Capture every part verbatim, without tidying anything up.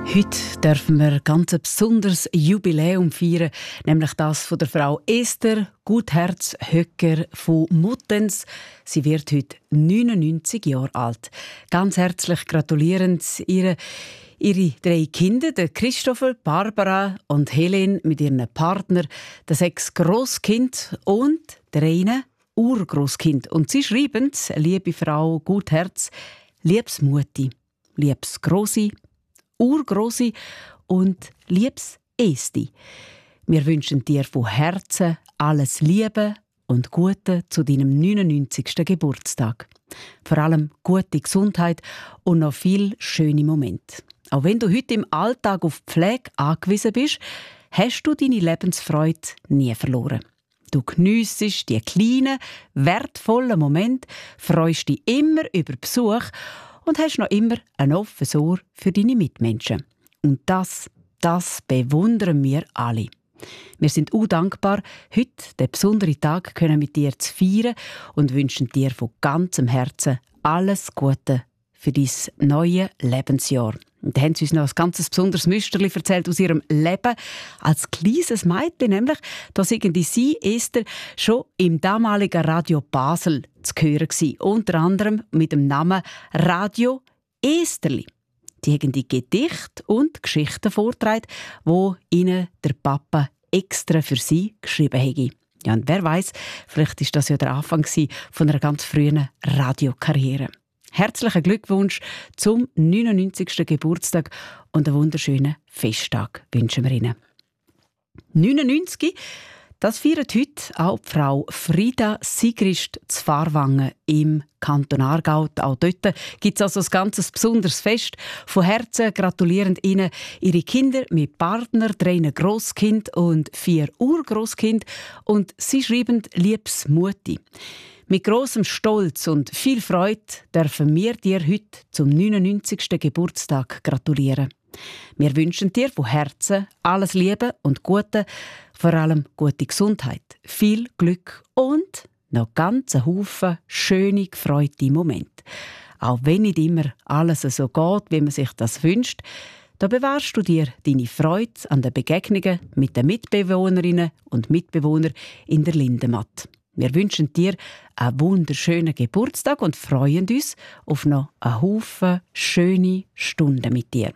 Heute dürfen wir ganz ein besonderes Jubiläum feiern, nämlich das von der Frau Esther Gutherzhöcker von Muttenz. Sie wird heute neunundneunzig Jahre alt. Ganz herzlich gratulierend ihre, ihre drei Kinder, der Christopher, Barbara und Helen mit ihren Partner, das sechs Grosskind und der eine Urgroßkind. Und sie schreiben, liebe Frau Gutherz, liebes Mutti, liebes Grossi, Urgroßi und liebes Esti. Wir wünschen dir von Herzen alles Liebe und Gute zu deinem neunundneunzigsten Geburtstag. Vor allem gute Gesundheit und noch viele schöne Momente. Auch wenn du heute im Alltag auf Pflege angewiesen bist, hast du deine Lebensfreude nie verloren. Du geniessest die kleinen, wertvollen Momente, freust dich immer über Besuch und hast noch immer ein offenes Ohr für deine Mitmenschen. Und das, das bewundern wir alle. Wir sind auch dankbar, heute den besonderen Tag können mit dir zu feiern und wünschen dir von ganzem Herzen alles Gute für dein neues Lebensjahr. Und da haben sie uns noch ein ganz besonderes Müsterli erzählt aus ihrem Leben. Als kleines Mädchen nämlich, da sind sie, Esther, schon im damaligen Radio Basel zu hören gewesen. Unter anderem mit dem Namen Radio Esterli. Die haben die Gedichte und Geschichten vorgetragen, die ihnen der Papa extra für sie geschrieben hätte. Ja, und wer weiß, vielleicht war das ja der Anfang von einer ganz frühen Radiokarriere. Herzlichen Glückwunsch zum neunundneunzigsten Geburtstag und einen wunderschönen Festtag wünschen wir Ihnen. neunundneunzig, das feiert heute auch die Frau Frida Sigrist zu Fahrwangen im Kanton Aargau. Auch dort gibt es also ein ganz besonderes Fest. Von Herzen gratulieren Ihnen Ihre Kinder mit Partner, drei Grosskind und vier Urgroßkind. Und sie schreiben «Liebes Mutti». Mit grossem Stolz und viel Freude dürfen wir dir heute zum neunundneunzigsten Geburtstag gratulieren. Wir wünschen dir von Herzen alles Liebe und Gute, vor allem gute Gesundheit, viel Glück und noch ganz einen Haufen schöne, gefreute Momente. Auch wenn nicht immer alles so geht, wie man sich das wünscht, da bewahrst du dir deine Freude an den Begegnungen mit den Mitbewohnerinnen und Mitbewohnern in der Lindematt. Wir wünschen dir einen wunderschönen Geburtstag und freuen uns auf noch einen Haufen schöne Stunden mit dir.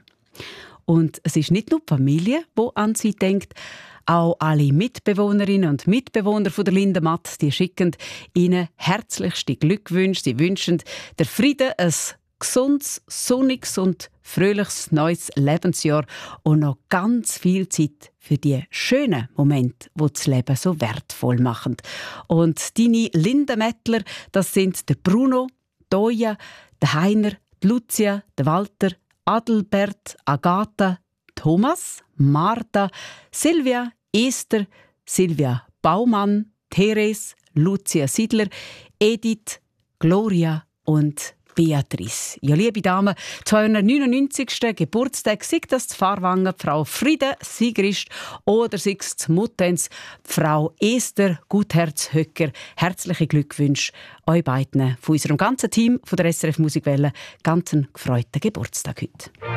Und es ist nicht nur die Familie, die an sie denkt, auch alle Mitbewohnerinnen und Mitbewohner von der Lindematt, die schicken ihnen herzlichste Glückwünsche. Sie wünschen der Frieden ein gesundes, sonniges und fröhliches neues Lebensjahr und noch ganz viel Zeit für die schönen Momente, die das Leben so wertvoll machen. Und deine Lindenmättler, das sind der Bruno, Toja, der Heiner, die Lucia, der Walter, Adelbert, Agatha, Thomas, Martha, Silvia, Esther, Silvia Baumann, Therese, Lucia Siedler, Edith, Gloria und Beatrice. Ja, liebe Damen, zu eurem neunundneunzigsten Geburtstag, sei das zu Fahrwangen Frau Frieda Sigrist oder sei es zu Muttenz Frau Esther Gutherzhöcker. Herzliche Glückwünsche euch beiden von unserem ganzen Team von der S R F Musikwelle. Ganz einen gefreuten Geburtstag heute.